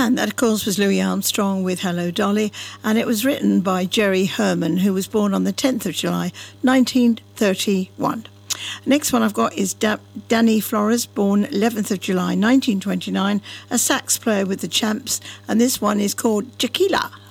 And that, of course, was Louis Armstrong with Hello Dolly, and it was written by Jerry Herman, who was born on the 10th of July, 1931. Next one I've got is Danny Flores, born 11th of July, 1929, a sax player with the Champs, and this one is called Tequila.